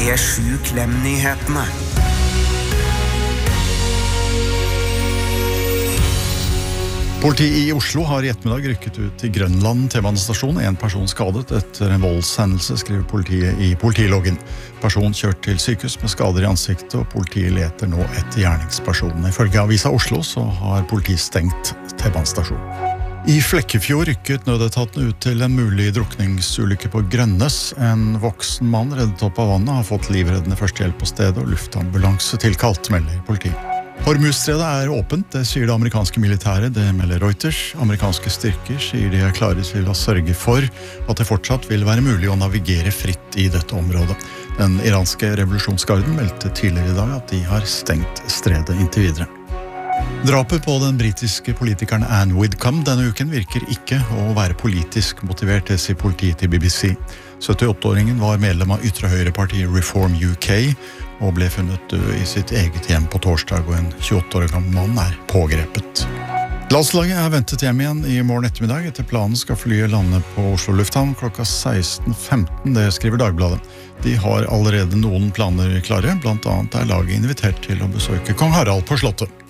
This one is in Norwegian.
P7 Klem-nyhetene. Politiet i Oslo har i ettermiddag rykket ut til Grønland T-banestasjon. En person skadet etter en voldshendelse, skriver politiet i politiloggen. Person kjørt til sykehus med skader i ansiktet, og politiet leter nå etter gjerningspersonen. Ifølge Avisa Oslo så har politiet stengt T-banestasjonen. I Flekkefjord rykket nødetaten ut til en mulig drukningsulykke på Grønnes. En voksen mann reddet opp av vannet, har fått livreddende førstehjelp på stedet, og luftambulanse tilkalt, melder politiet. Hormuzstredet åpent, det sier det amerikanske militæret, det melder Reuters. Amerikanske styrker sier de klare til å sørge for at det fortsatt vil være mulig å navigere fritt i dette området. Den iranske revolusjonsgarden meldte tidligere i dag at de har stengt stredet inntil videre. Drapet på den britiske politikeren Anne Widdecombe denne uken virker ikke å være politisk motivert, det sier politiet til BBC. 78-åringen var medlem av ytre høyrepartiet Reform UK og ble funnet død i sitt eget hjem på torsdag, og en 28 år gammel mann pågrepet. Landslaget ventet hjem igjen i morgen ettermiddag. Etter planen skal flyet lande på Oslo lufthavn klokka 16.15, det skriver Dagbladet. De har allerede noen planer klare, blant annet laget invitert til å besøke Kong Harald på Slottet.